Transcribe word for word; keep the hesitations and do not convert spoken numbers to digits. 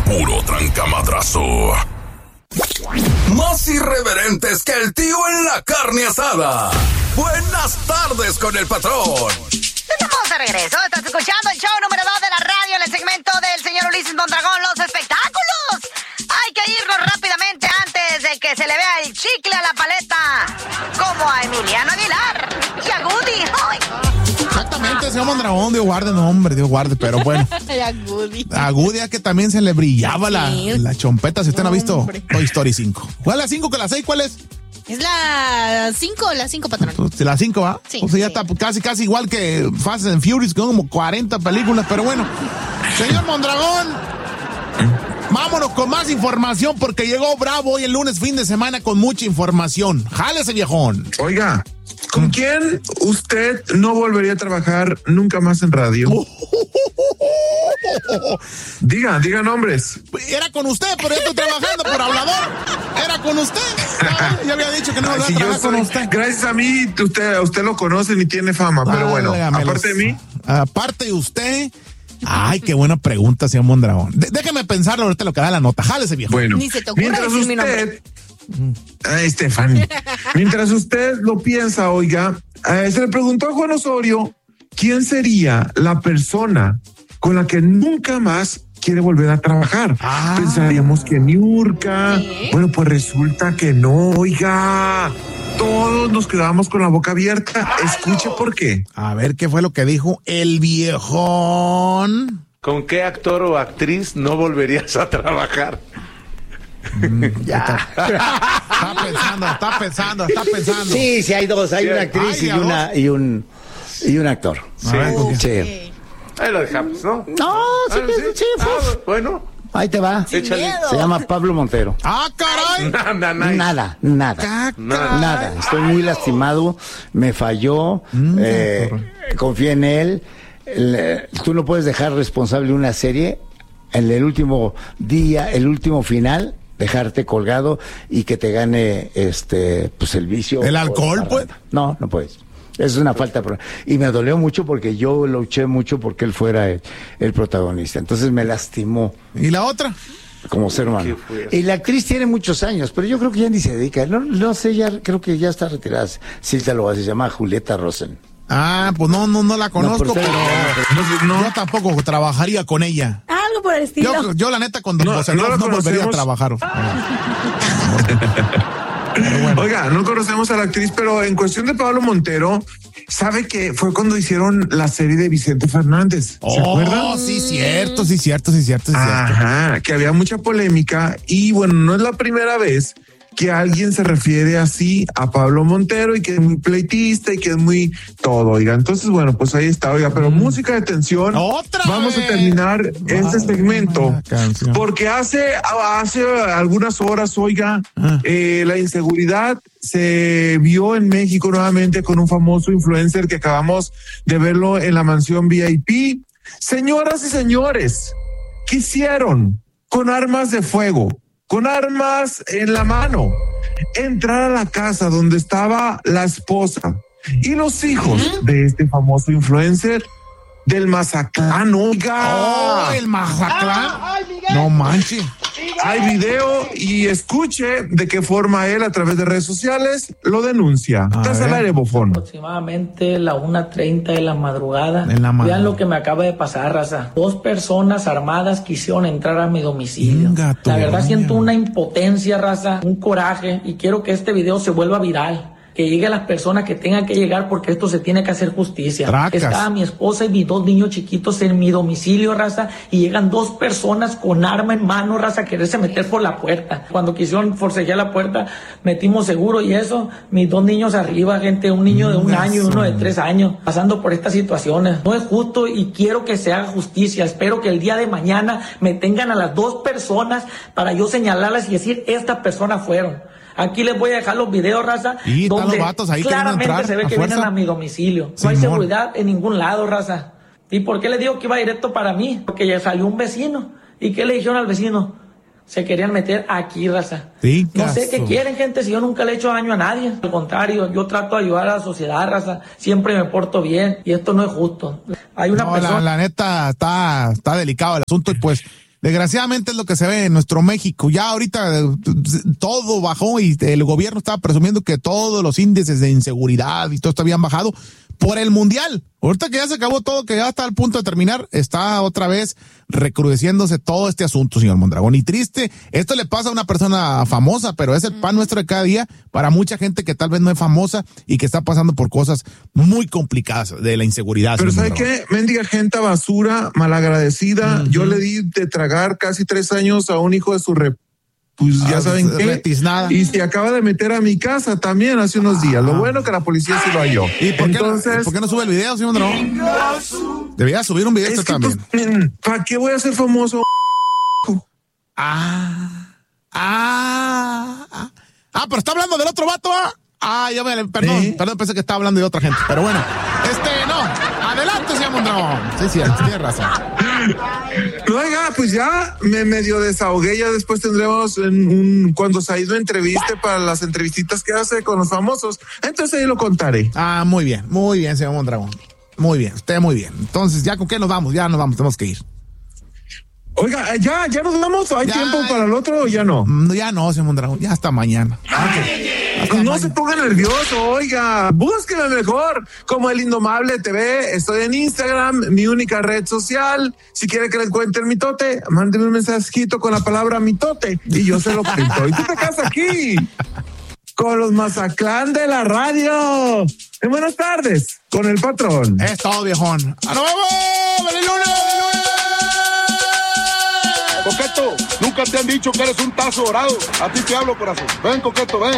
puro trancamadrazo. Más irreverentes que el tío en la carne asada. Buenas tardes con el patrón. Estamos de regreso. Estás escuchando el show número dos de la radio, en el segmento del señor Ulises Mondragón, los espectáculos. Hay que irnos rápidamente antes de que se le vea el chicle a la paleta, como a Emiliano Aguilar y a Goody. ¡Ay! Exactamente, señor Mondragón, Dios guarde, no hombre, Dios guarde, pero bueno. A Goody. A Goody es que también se le brillaba sí. la, la chompeta, si usted no ha visto Toy Story cinco. ¿Cuál es la cinco que la seis? ¿Cuál es? Es la cinco, la cinco, patrón. La cinco, ¿ah? Sí. O sea, ya sí. está casi, casi igual que Fast and Furious, con como cuarenta películas, pero bueno. Señor Mondragón, vámonos con más información porque llegó Bravo hoy el lunes, fin de semana, con mucha información. Jálese, viejón. Oiga, ¿con quién usted no volvería a trabajar nunca más en radio? Diga, diga nombres. Era con usted, pero yo estoy trabajando por hablador. Era con usted. Ya, ya había dicho que no volvía si a trabajar soy, con usted. Gracias a mí, usted, usted lo conoce y tiene fama, pero ah, bueno, aparte de mí. Aparte de usted. Ay, qué buena pregunta, señor Mondragón. De- déjeme pensarlo ahorita lo que da la nota. Jálese, viejo. Bueno, Ni se te ocurra mientras decir mi usted... Ay, Estefany. Mientras usted lo piensa, oiga, eh, se le preguntó a Juan Osorio quién sería la persona con la que nunca más quiere volver a trabajar. Ah. Pensaríamos que Niurka. ¿Sí? Bueno, pues resulta que no, oiga. Todos nos quedamos con la boca abierta. Escuche por qué. A ver qué fue lo que dijo el viejón. ¿Con qué actor o actriz no volverías a trabajar? Ya. Está pensando, está pensando, está pensando. Sí, sí, hay dos. Hay Sí, una actriz hay y, a una, dos. y, un, y un actor. A ver, ¿con quién? Sí. Ahí lo dejamos, ¿no? No, sí, Ah, que- sí, Ah, pues, bueno, ahí te va. échale. miedo. Se llama Pablo Montero. Ah, caray. Nada, nice. Nada, nada. Caca. Nada. Estoy muy lastimado. Me falló. eh, confié en él. El, eh, tú no puedes dejar responsable una serie en el último día, el último final, dejarte colgado y que te gane este pues el vicio. ¿El o alcohol, la pues? parranda. No, no puedes. Es una falta. Y me dolió mucho porque yo luché mucho porque él fuera el, el protagonista. Entonces me lastimó ¿Y la otra? como ser humano. ¿Qué fue eso? Y la actriz tiene muchos años, pero yo creo que ya ni se dedica. No, no sé, ya creo que ya está retirada. Silta lo se llama Julieta Rosen. Ah, pues no, no, no la conozco, No, pero- pero no, yo tampoco trabajaría con ella. Algo por el estilo. Yo, yo la neta, con Don No, José no no, la no volvería a conocemos. trabajar. Oiga, no conocemos a la actriz, pero en cuestión de Pablo Montero, ¿sabe que fue cuando hicieron la serie de Vicente Fernández? ¿Se Oh, acuerdan? sí, cierto, sí, cierto, sí, cierto, sí, cierto. Ajá, que había mucha polémica y bueno, no es la primera vez que alguien se refiere así a Pablo Montero y que es muy pleitista y que es muy todo, oiga. Entonces, bueno, pues ahí está, oiga, pero música de tensión. ¡Otra Vamos vez! a terminar este Madre segmento mía, canción. porque hace, hace algunas horas, oiga, Ah. eh, la inseguridad se vio en México nuevamente con un famoso influencer que acabamos de verlo en la mansión V I P. Señoras y señores, ¿qué hicieron? Con armas de fuego, con armas en la mano, entrar a la casa donde estaba la esposa y los hijos de este famoso influencer del Mazatlán, oiga. Oh, el Mazatlán. No manches. Hay video y escuche de qué forma él a través de redes sociales lo denuncia. A Estás al ver. aire, bofón. Aproximadamente la una treinta de la madrugada. En la madrugada. Vean lo que me acaba de pasar, raza. Dos personas armadas quisieron entrar a mi domicilio. Inga tu La verdad doña. siento una impotencia, raza, un coraje y quiero que este video se vuelva viral. Que llegue a las personas que tengan que llegar porque esto se tiene que hacer justicia. Tracas. Estaba mi esposa y mis dos niños chiquitos en mi domicilio, raza, y llegan dos personas con arma en mano, raza, a quererse meter por la puerta. Cuando quisieron forcejear la puerta, metimos seguro y eso, mis dos niños arriba, gente, un niño de un Venga, año y uno de son. tres años, pasando por estas situaciones. No es justo y quiero que se haga justicia. Espero que el día de mañana me tengan a las dos personas para yo señalarlas y decir, estas personas fueron. Aquí les voy a dejar los videos, raza, Y están donde los vatos ahí queriendo claramente entrar se ve a que fuerza. vienen a mi domicilio. No hay Simón. seguridad en ningún lado, raza. ¿Y por qué le digo que iba directo para mí? Porque ya salió un vecino. ¿Y qué le dijeron al vecino? Se querían meter aquí, raza. Sí, No sé qué caso. quieren, gente, si yo nunca le he hecho daño a nadie. Al contrario, yo trato de ayudar a la sociedad, raza. Siempre me porto bien y esto no es justo. Hay una No, persona... la, la neta está, está delicado el asunto y pues Desgraciadamente es lo que se ve en nuestro México. Ya ahorita eh, todo bajó y el gobierno estaba presumiendo que todos los índices de inseguridad y todo esto habían bajado por el mundial. Ahorita que ya se acabó todo, que ya está al punto de terminar, está otra vez recrudeciéndose todo este asunto, señor Mondragón. Y triste, esto le pasa a una persona famosa, pero es el pan nuestro de cada día para mucha gente que tal vez no es famosa y que está pasando por cosas muy complicadas de la inseguridad. Pero ¿sabe qué? Mendiga gente basura, malagradecida. Uh-huh. Yo le di de tragar casi tres años a un hijo de su rep. Pues ya ah, saben qué. Retiznada. Y se acaba de meter a mi casa también hace unos días. Lo bueno que la policía sí lo halló. ¿Y por, Entonces, qué no, por qué no sube el video, señor Mondragón? Debía subir un video también. Pues, ¿para qué voy a ser famoso? Ah, ah, ah. Ah, pero está hablando del otro vato, ¿ah? Ah, ya me, perdón, ¿Eh? perdón, pensé que estaba hablando de otra gente. Pero bueno, este, no. Adelante, señor Mondragón. Sí, sí, tiene razón. Oiga, pues ya me medio desahogué, ya después tendremos en un, cuando Said me entreviste para las entrevistitas que hace con los famosos, entonces ahí lo contaré. Ah, muy bien, muy bien, señor Mondragón. Muy bien, usted muy bien. Entonces, ¿ya con qué nos vamos? Ya nos vamos, tenemos que ir. Oiga, ya, ya nos vamos, ¿hay ya, tiempo para el otro o ya no? Ya no, señor Mondragón, ya hasta mañana. Okay. Hasta no mañana. Se ponga nervioso, oiga, búsqueme mejor como El Indomable T V, estoy en Instagram, mi única red social, si quiere que le cuente el mitote, mándeme un mensajito con la palabra mitote y yo se lo cuento. Y tú te quedas aquí con los Mazaclán de la radio. Y buenas tardes, con el patrón. Es todo, viejón. ¡A nos vemos! ¡Feliz lunes! Coqueto, nunca te han dicho que eres un tazo dorado. A ti te hablo, corazón. Ven, Coqueto, ven.